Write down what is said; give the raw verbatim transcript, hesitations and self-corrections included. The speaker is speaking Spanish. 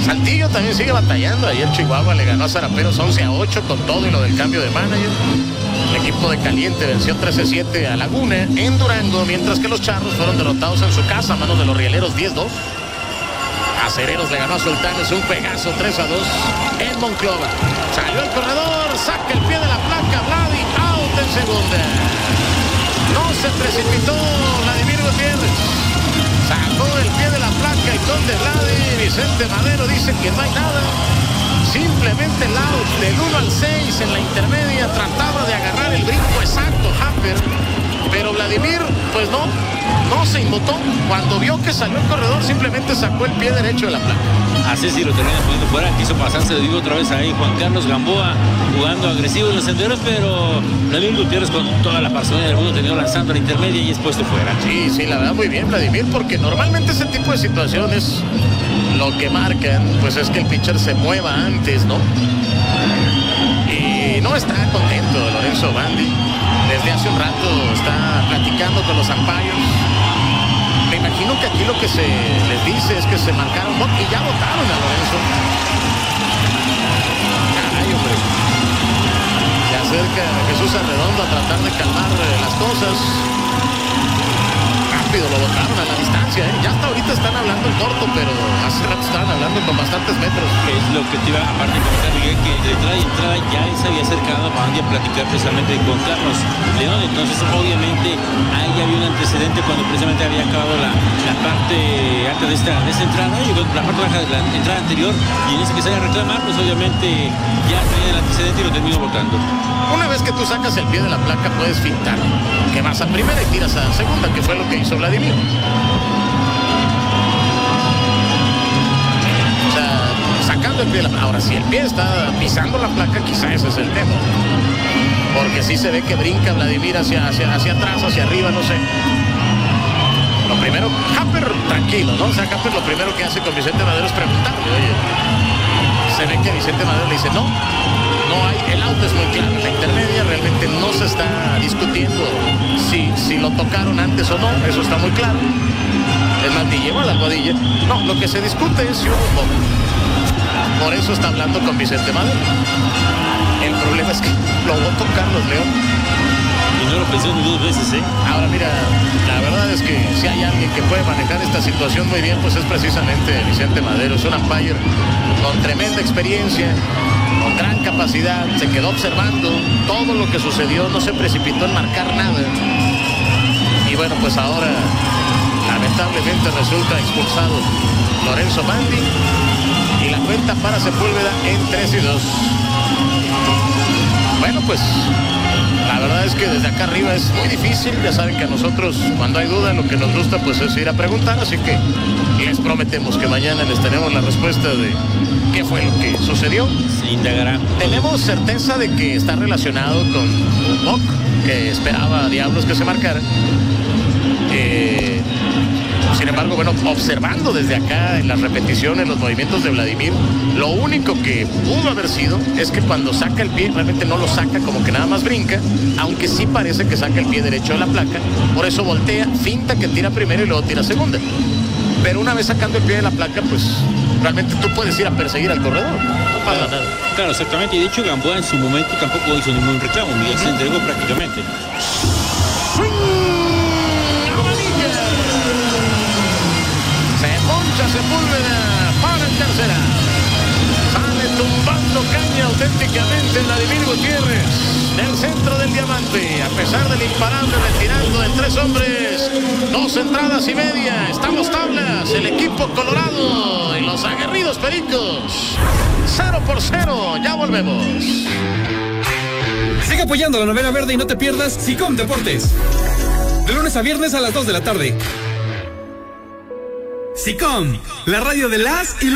Saltillo también sigue batallando. Ayer Chihuahua le ganó a Zaraperos once a ocho con todo y lo del cambio de manager. El equipo de Caliente venció trece siete a Laguna en Durango, mientras que los Charros fueron derrotados en su casa a manos de los Rieleros diez dos. Acereros le ganó a Sultanes un pegazo tres a dos en Monclova. Salió el corredor, saca el pie de la placa, Vladi, out en segunda. No se precipitó Vladimir Gutiérrez. Sacó el pie de la placa y con de Vladi, Vicente Madero dice que no hay nada. Simplemente el out del uno al seis en la intermedia. Trataba de agarrar el brinco exacto Hamper, pero Vladimir pues no, no se inmutó. Cuando vio que salió el corredor, simplemente sacó el pie derecho de la placa. Así sí lo termina poniendo fuera. Quiso pasarse, lo digo otra vez ahí Juan Carlos Gamboa jugando agresivo en los senderos, pero Vladimir Gutiérrez con toda la personalidad del mundo terminó lanzando a la intermedia y es puesto fuera. Sí, sí, la verdad muy bien Vladimir, porque normalmente ese tipo de situaciones lo que marcan pues es que el pitcher se mueva antes, ¿no? Y no está contento Lorenzo Bandi. Desde hace un rato está platicando con los umpires. Me imagino que aquí lo que se les dice es que se marcaron y ya votaron a Lorenzo. Caray, hombre. Se acerca Jesús Arredondo a tratar de calmar las cosas. Rápido lo votaron a la distancia, ¿eh? Ya hasta ahorita están hablando en corto, pero hace rato estaban hablando con bastantes metros. Es lo que te iba aparte de comentar, Miguel, que de entrada y entrada ya él se había acercado a Bandi a platicar precisamente con Carlos León. Entonces obviamente ahí había un antecedente cuando precisamente había acabado la, la parte alta de esta, de esta entrada y la parte baja de la entrada anterior, y en ese que se haya a reclamar, pues obviamente ya tenía el antecedente y lo terminó votando. Una vez que tú sacas el pie de la placa puedes fintar, que vas a primera y tiras a segunda, que fue lo que hizo Vladimir. O sea, sacando el pie de la placa. Ahora, si el pie está pisando la placa, quizá ese es el tema, porque sí se ve que brinca Vladimir hacia, hacia, hacia atrás, hacia arriba, no sé. Lo primero, Hamper tranquilo, ¿no? O sea, Hamper lo primero que hace con Vicente Madero es preguntarle, oye, se ve que Vicente Madero le dice, no, no hay, el auto es muy claro, en la intermedia realmente no se está discutiendo si, si lo tocaron antes o no, eso está muy claro. Es más, ni lleva la almohadilla. No, lo que se discute es si hubo un poco. Por eso está hablando con Vicente Madero. El problema es que lo votó Carlos León. Y no lo pensó ni dos veces, ¿eh? Ahora mira, la verdad es que si hay alguien que puede manejar esta situación muy bien, pues es precisamente Vicente Madero. Es un umpire con tremenda experiencia, con gran capacidad, se quedó observando todo lo que sucedió, no se precipitó en marcar nada. Y bueno, pues ahora lamentablemente resulta expulsado Lorenzo Bandi y la cuenta para Sepúlveda en tres y dos. Bueno, pues la verdad es que desde acá arriba es muy difícil. Ya saben que a nosotros, cuando hay duda, lo que nos gusta pues es ir a preguntar, así que les prometemos que mañana les tenemos la respuesta de qué fue lo que sucedió. Se indagará. Tenemos certeza de que está relacionado con un mock que esperaba a Diablos que se marcara. Eh, sin embargo, bueno, observando desde acá en las repeticiones, los movimientos de Vladimir, lo único que pudo haber sido es que cuando saca el pie, realmente no lo saca, como que nada más brinca, aunque sí parece que saca el pie derecho de la placa, por eso voltea, finta que tira primero y luego tira segunda. Pero una vez sacando el pie de la placa, pues realmente tú puedes ir a perseguir al corredor, no pasa claro, nada. Claro, exactamente, y de hecho Gamboa en su momento tampoco hizo ningún reclamo, Miguel uh-huh. se entregó prácticamente. Sepúlveda para en tercera. Sale tumbando caña auténticamente Vladimir Gutiérrez del centro del diamante. A pesar del imparable retirando en tres hombres, dos entradas y media. Estamos tablas, el equipo colorado y los aguerridos pericos. Cero por cero, ya volvemos. Sigue apoyando la novena verde y no te pierdas SICOM Deportes. De lunes a viernes a las dos de la tarde. SICOM, la radio de las y los